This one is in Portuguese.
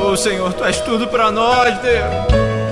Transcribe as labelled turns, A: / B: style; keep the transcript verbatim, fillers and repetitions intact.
A: Oh, Senhor, Tu és tudo para nós, Deus.